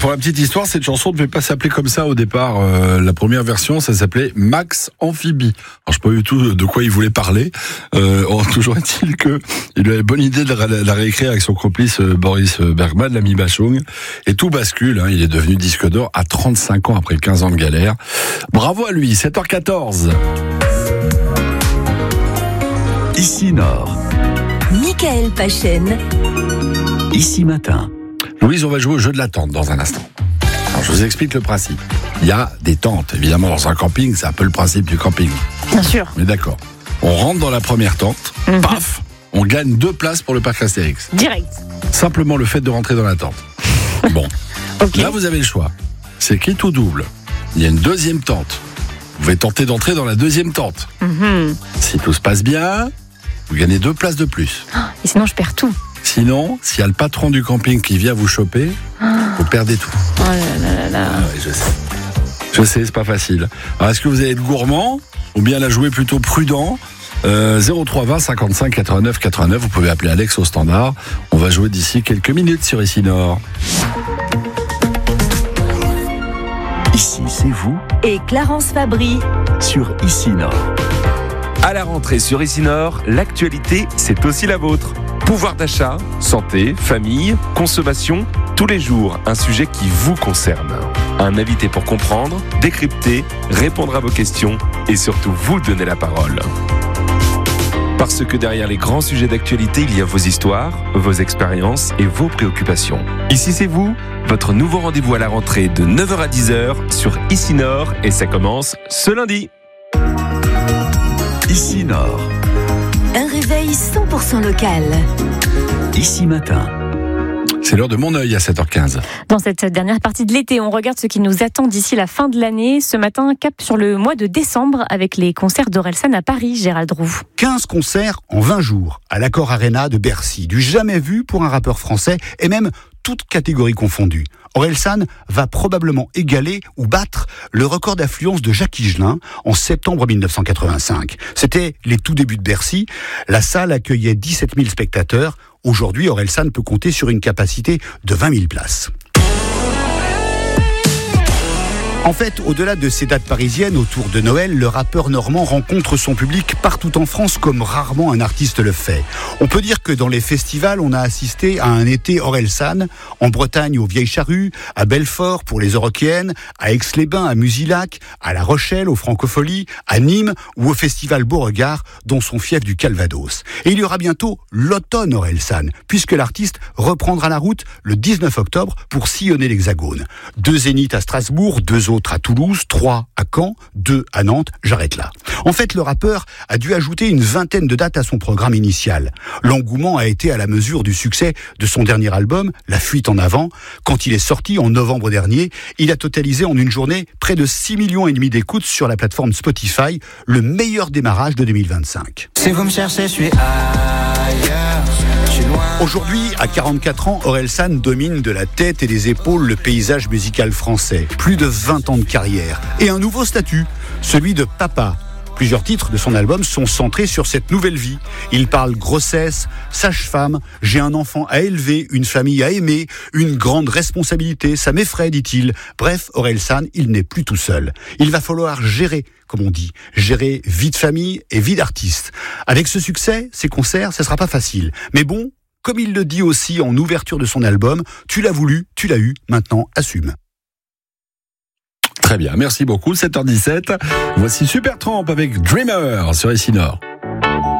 pour la petite histoire, cette chanson ne devait pas s'appeler comme ça au départ. La première version, ça s'appelait Max Amphibie. Alors, je sais pas du tout de quoi il voulait parler. Toujours est-il que il avait bonne idée de la réécrire avec son complice Boris Bergman, l'ami Bachung. Et tout bascule. Il est devenu disque d'or à 35 ans après 15 ans de galère. Bravo à lui. 7h14. Ici Nord. Michael Pachen. Ici Matin. Louise, on va jouer au jeu de la tente dans un instant. Alors, je vous explique le principe. Il y a des tentes. Évidemment, dans un camping, c'est un peu le principe du camping. Bien sûr. Mais d'accord. On rentre dans la première tente. Paf, on gagne 2 places pour le parc Astérix. Direct. Simplement le fait de rentrer dans la tente. Bon. Ok. Là, vous avez le choix. C'est quitte ou double. Il y a une deuxième tente. Vous pouvez tenter d'entrer dans la deuxième tente. Si tout se passe bien, vous gagnez 2 places de plus. Et sinon, je perds tout. Sinon, s'il y a le patron du camping qui vient vous choper, vous perdez tout. Oh là là. Ah ouais, je sais. Je sais, c'est pas facile. Alors, est-ce que vous allez être gourmand ou bien la jouer plutôt prudent 03 20 55 89 89. Vous pouvez appeler Alex au standard. On va jouer d'ici quelques minutes sur Ici Nord. Ici, c'est vous Et Clarence Fabry. sur Ici Nord. À la rentrée sur Ici Nord, l'actualité, c'est aussi la vôtre. Pouvoir d'achat, santé, famille, consommation, tous les jours, un sujet qui vous concerne. Un invité pour comprendre, décrypter, répondre à vos questions et surtout vous donner la parole. Parce que derrière les grands sujets d'actualité, il y a vos histoires, vos expériences et vos préoccupations. Ici, c'est vous, votre nouveau rendez-vous à la rentrée de 9h à 10h sur Ici Nord et ça commence ce lundi. Ici Nord. Un réveil 100% local. Ici Matin. C'est l'heure de mon œil à 7h15. Dans cette dernière partie de l'été, on regarde ce qui nous attend d'ici la fin de l'année. Ce matin, cap sur le mois de décembre avec les concerts d'Orelsan à Paris, Gérald Roux. 15 concerts en 20 jours à l'Accor Arena de Bercy. Du jamais vu pour un rappeur français et même toutes catégories confondues. Orelsan va probablement égaler ou battre le record d'affluence de Jacques Higelin en septembre 1985. C'était les tout débuts de Bercy. La salle accueillait 17 000 spectateurs. Aujourd'hui, Orelsan peut compter sur une capacité de 20 000 places. En fait, au-delà de ces dates parisiennes autour de Noël, le rappeur normand rencontre son public partout en France comme rarement un artiste le fait. On peut dire que dans les festivals, on a assisté à un été Orelsan, en Bretagne aux Vieilles Charrues, à Belfort pour les Eurokéennes, à Aix-les-Bains, à Musillac, à La Rochelle, aux Francopholies, à Nîmes ou au festival Beauregard, dont son fief du Calvados. Et il y aura bientôt l'automne Orelsan, puisque l'artiste reprendra la route le 19 octobre pour sillonner l'Hexagone. 2 zéniths à Strasbourg, 2 autres à Toulouse, 3 à Caen, 2 à Nantes, j'arrête là. En fait, le rappeur a dû ajouter une 20aine de dates à son programme initial. L'engouement a été à la mesure du succès de son dernier album, La Fuite en Avant. Quand il est sorti en novembre dernier, il a totalisé en une journée près de 6,5 millions d'écoutes sur la plateforme Spotify, le meilleur démarrage de 2025. Si vous me cherchez, je suis ailleurs. Aujourd'hui, à 44 ans, Orelsan domine de la tête et des épaules le paysage musical français. Plus de 20 ans de carrière. Et un nouveau statut, celui de papa. Plusieurs titres de son album sont centrés sur cette nouvelle vie. Il parle grossesse, sage-femme, j'ai un enfant à élever, une famille à aimer, une grande responsabilité, ça m'effraie, dit-il. Bref, Orelsan, il n'est plus tout seul. Il va falloir gérer, comme on dit, gérer vie de famille et vie d'artiste. Avec ce succès, ces concerts, ça sera pas facile. Mais bon, comme il le dit aussi en ouverture de son album, tu l'as voulu, tu l'as eu, maintenant assume. Très bien, merci beaucoup. 7h17. Voici Supertramp avec Dreamer sur Ici Nord.